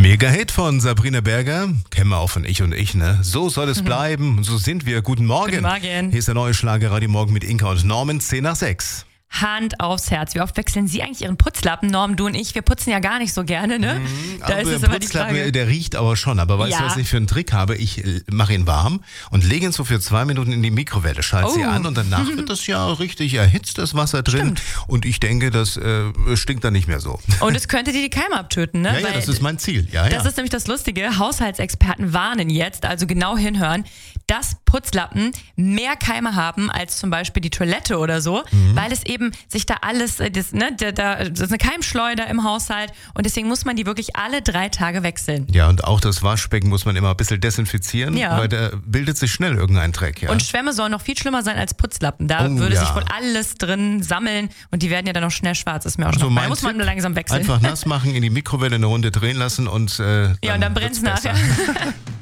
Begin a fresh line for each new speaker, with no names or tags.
Mega-Hit von Sabrina Berger. Kennen wir auch von Ich und Ich, ne? So soll es bleiben. So sind wir. Guten Morgen.
Guten Morgen.
Hier ist der neue Schlager-Radio Morgen mit Inka und Norman, 10:06.
Hand aufs Herz. Wie oft wechseln Sie eigentlich Ihren Putzlappen? Norm, du und ich, wir putzen ja gar nicht so gerne, ne?
Da ist es immer die Frage. Der riecht aber schon. Aber weißt du, was ich für einen Trick habe? Ich mache ihn warm und lege ihn so für 2 Minuten in die Mikrowelle, schalte sie an und danach wird das ja richtig erhitzt, das Wasser drin.
Stimmt.
Und ich denke, das stinkt dann nicht mehr so.
Und es könnte dir die Keime abtöten, ne?
Ja, das ist mein Ziel. Ja.
Das ist nämlich das Lustige. Haushaltsexperten warnen jetzt, also genau hinhören, dass Putzlappen mehr Keime haben als zum Beispiel die Toilette oder so, weil es eben sich da alles, das ist eine Keimschleuder im Haushalt und deswegen muss man die wirklich alle 3 Tage wechseln.
Ja, und auch das Waschbecken muss man immer ein bisschen desinfizieren,
Ja.
weil da bildet sich schnell irgendein Dreck. Ja.
Und Schwämme sollen noch viel schlimmer sein als Putzlappen. Da würde sich wohl alles drin sammeln und die werden ja dann noch schnell schwarz. Ist mir auch schon aufgefallen. Da muss man nur langsam wechseln.
Einfach nass machen, in die Mikrowelle eine Runde drehen lassen und
ja, und dann brennt es nachher.